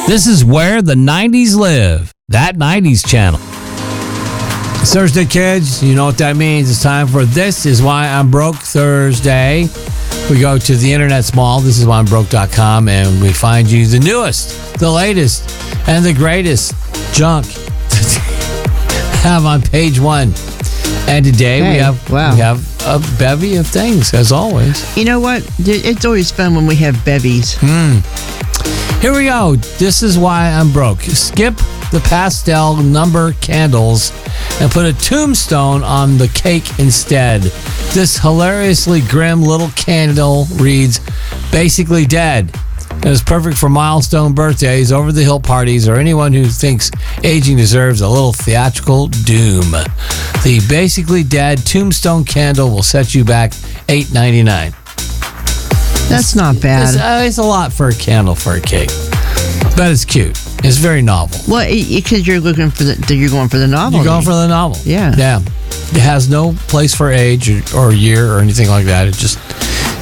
This is where the 90s live. That 90s channel. It's Thursday, kids. You know what that means. It's time for This Is Why I'm Broke Thursday. We go to the internet's mall, thisiswhyimbroke.com, and we find you the newest, the latest, and the greatest junk have on page one. And today we have a bevy of things, as always. You know what? It's always fun when we have bevies. Here we go. This is why I'm broke. Skip the pastel number candles and put a tombstone on the cake instead. This hilariously grim little candle reads, basically dead. It is perfect for milestone birthdays, over-the-hill parties, or anyone who thinks aging deserves a little theatrical doom. The basically dead tombstone candle will set you back $8.99. That's not bad. It's a lot for a candle for a cake, but it's cute. It's very novel. Well, because you're looking for you're going for the novelty. You're going for the novel. Yeah. Yeah. It has no place for age or year or anything like that. It just